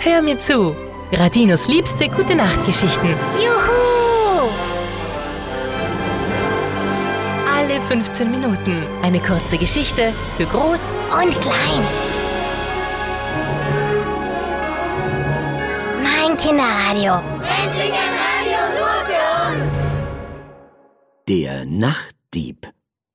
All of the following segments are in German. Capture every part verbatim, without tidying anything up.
Hör mir zu. Radinos liebste Gute-Nacht-Geschichten. Juhu! Alle fünfzehn Minuten eine kurze Geschichte für Groß Und klein. Mein Kinderradio. Endlich ein Radio nur für uns! Der Nachtdieb.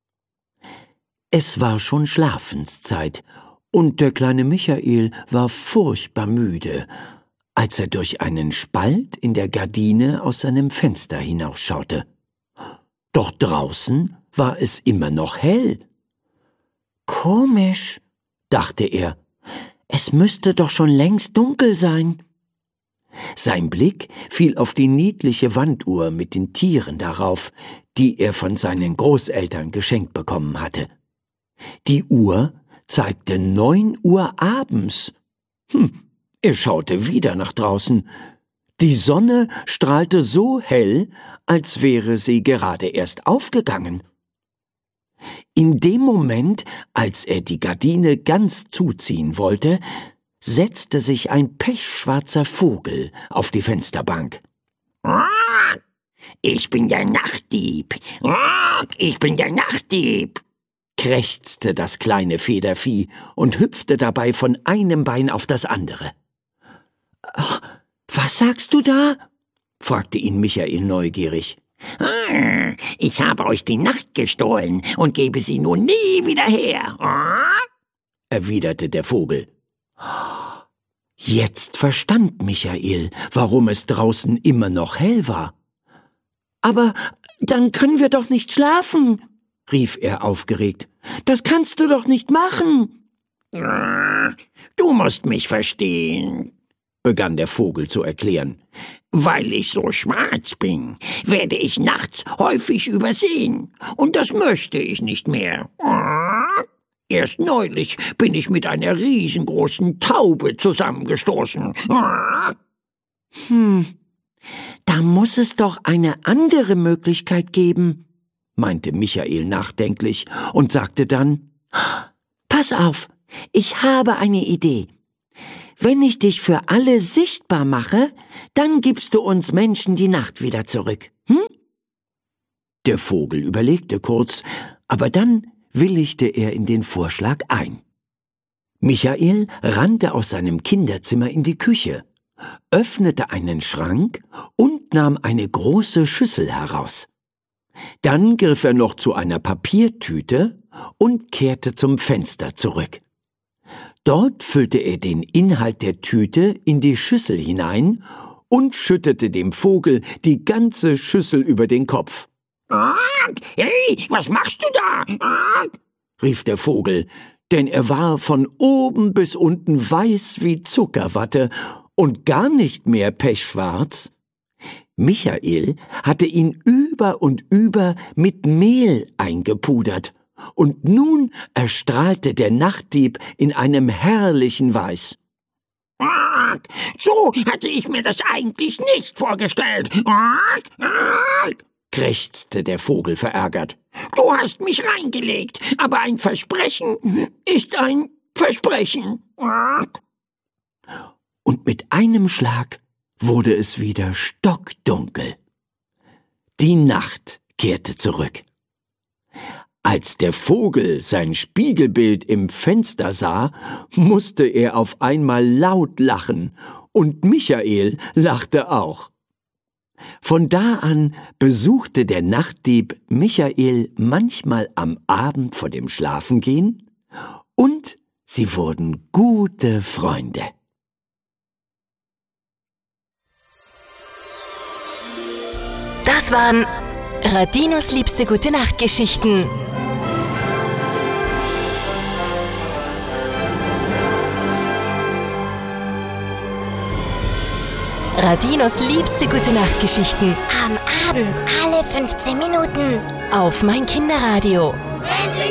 Es war schon Schlafenszeit, und der kleine Michael war furchtbar müde, als er durch einen Spalt in der Gardine aus seinem Fenster hinausschaute. Doch draußen war es immer noch hell. Komisch, dachte er, es müsste doch schon längst dunkel sein. Sein Blick fiel auf die niedliche Wanduhr mit den Tieren darauf, die er von seinen Großeltern geschenkt bekommen hatte. Die Uhr zeigte neun Uhr abends. Hm, er schaute wieder nach draußen. Die Sonne strahlte so hell, als wäre sie gerade erst aufgegangen. In dem Moment, als er die Gardine ganz zuziehen wollte, setzte sich ein pechschwarzer Vogel auf die Fensterbank. »Ich bin der Nachtdieb! Ich bin der Nachtdieb!« krächzte das kleine Federvieh und hüpfte dabei von einem Bein auf das andere. »Ach, was sagst du da?« fragte ihn Michael neugierig. »Ah, ich habe euch die Nacht gestohlen und gebe sie nun nie wieder her«, erwiderte der Vogel. Jetzt verstand Michael, warum es draußen immer noch hell war. »Aber dann können wir doch nicht schlafen«, rief er aufgeregt. »Das kannst du doch nicht machen.« »Du musst mich verstehen«, begann der Vogel zu erklären. »Weil ich so schwarz bin, werde ich nachts häufig übersehen, und das möchte ich nicht mehr. Erst neulich bin ich mit einer riesengroßen Taube zusammengestoßen.« »Hm, da muss es doch eine andere Möglichkeit geben«, meinte Michael nachdenklich und sagte dann, »Pass auf, ich habe eine Idee. Wenn ich dich für alle sichtbar mache, dann gibst du uns Menschen die Nacht wieder zurück, hm?« Der Vogel überlegte kurz, aber dann willigte er in den Vorschlag ein. Michael rannte aus seinem Kinderzimmer in die Küche, öffnete einen Schrank und nahm eine große Schüssel heraus. Dann griff er noch zu einer Papiertüte und kehrte zum Fenster zurück. Dort füllte er den Inhalt der Tüte in die Schüssel hinein und schüttete dem Vogel die ganze Schüssel über den Kopf. »Hey, was machst du da?« rief der Vogel, denn er war von oben bis unten weiß wie Zuckerwatte und gar nicht mehr pechschwarz. Michael hatte ihn über und über mit Mehl eingepudert, und nun erstrahlte der Nachtdieb in einem herrlichen Weiß. »So hatte ich mir das eigentlich nicht vorgestellt«, krächzte der Vogel verärgert. »Du hast mich reingelegt, aber ein Versprechen ist ein Versprechen.« Und mit einem Schlag wurde es wieder stockdunkel. Die Nacht kehrte zurück. Als der Vogel sein Spiegelbild im Fenster sah, musste er auf einmal laut lachen, und Michael lachte auch. Von da an besuchte der Nachtdieb Michael manchmal am Abend vor dem Schlafengehen, und sie wurden gute Freunde. Das waren Radinos liebste Gute-Nacht-Geschichten. Radinos liebste Gute-Nacht-Geschichten. Am Abend alle fünfzehn Minuten. Auf mein Kinderradio. Endlich